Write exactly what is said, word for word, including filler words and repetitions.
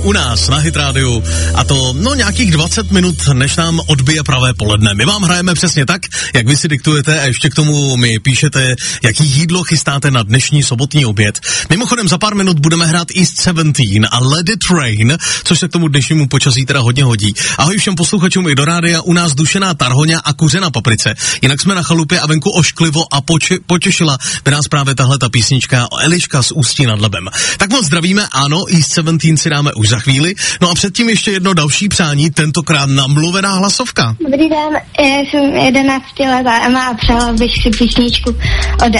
U nás na Hit Rádiu a to no nějakých dvacet minut, než nám odbije pravé poledne. My vám hrajeme přesně tak, jak vy si diktujete a ještě k tomu mi píšete, jaký jídlo chystáte na dnešní sobotní oběd. Mimochodem za pár minut budeme hrát East sedmnáct a Let It Rain, což se k tomu dnešnímu počasí teda hodně hodí. Ahoj všem posluchačům i do rádia, u nás dušená tarhoňa a kuře na paprice. Jinak jsme na chalupě a venku ošklivo a poči, potěšila by nás právě tahle ta písnička Eliška z Ústí nad Labem. Tak moc zdravíme, ano, East sedmnáct si dáme už za chvíli. No a předtím ještě jedno další přání, tentokrát namluvená hlasovka. Dobrý den, já jsem jedenáctiletá a má přála bych si písničku od